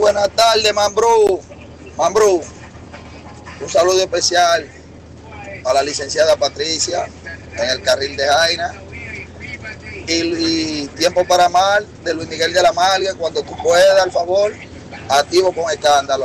Buenas tardes, Mambrú. Mambrú, un saludo especial a la licenciada Patricia en el carril de Jaina. Y Tiempo para Amar de Luis Miguel de la Marga, cuando tú puedas, al favor, activo con escándalo.